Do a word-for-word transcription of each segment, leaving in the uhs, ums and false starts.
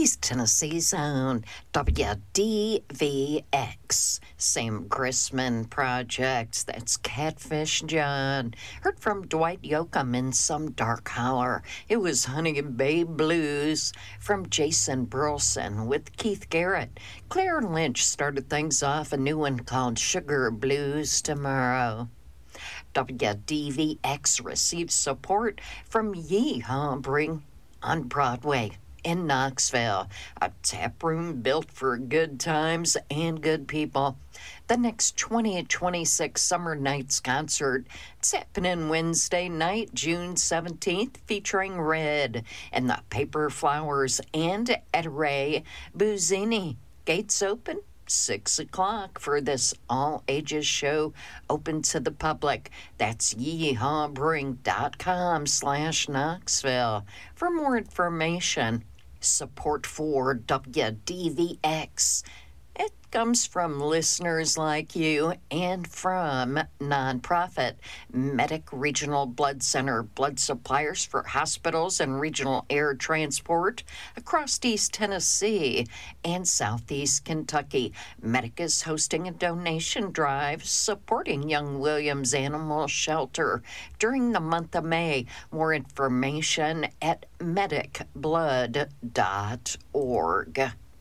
East Tennessee's own W D V X. Sam Grissman Project. That's Catfish John. Heard from Dwight Yoakam in Some Dark Holler. It was Honey Bay Blues from Jason Burleson with Keith Garrett. Claire Lynch started things off, a new one called Sugar Blues Tomorrow. W D V X receives support from Yeehaw Brewing on Broadway in Knoxville, a tap room built for good times and good people. The next twenty twenty-six Summer Nights concert, it's happening Wednesday night, June seventeenth, featuring Red and the Paper Flowers and Ray Buzzini. Gates open six o'clock for this all-ages show open to the public. That's yeehawbrewing.com slash Knoxville. For more information, support for W D V X. It comes from listeners like you and from nonprofit Medic Regional Blood Center, blood suppliers for hospitals and regional air transport across East Tennessee and Southeast Kentucky. Medic is hosting a donation drive supporting Young Williams Animal Shelter during the month of May. More information at medic blood dot org.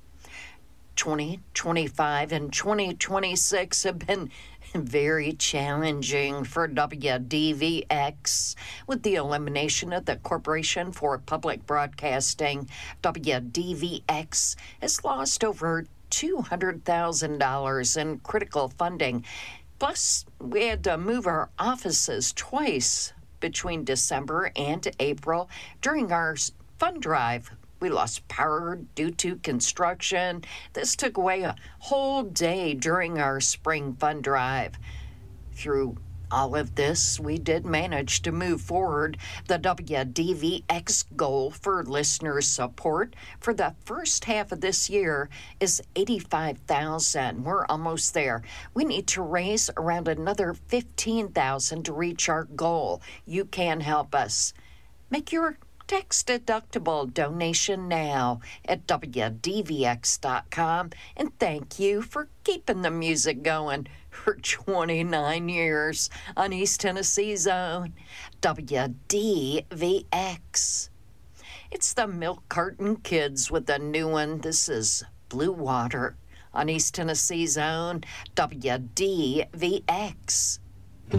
twenty twenty-five and twenty twenty-six have been very challenging for W D V X. With the elimination of the Corporation for Public Broadcasting, W D V X has lost over two hundred thousand dollars in critical funding. Plus, we had to move our offices twice between December and April during our fund drive. We lost power due to construction. This took away a whole day during our spring fund drive. Through all of this, we did manage to move forward. The W D V X goal for listener support for the first half of this year is eighty-five thousand dollars. We're almost there. We need to raise around another fifteen thousand dollars to reach our goal. You can help us. Make your tax-deductible donation now at W D V X dot com. And thank you for keeping the music going for twenty-nine years on East Tennessee's own W D V X. It's the Milk Carton Kids with a new one. This is Blue Water on East Tennessee's own W D V X.